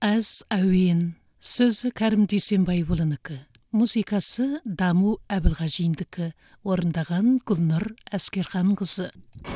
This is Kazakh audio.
Әз әуен. Сөзі Кәрім Дүйсенбайұлынікі. Музыкасы Даму Әбілғажиндікі. Орындаған Гүлнұр Әскерханқызы.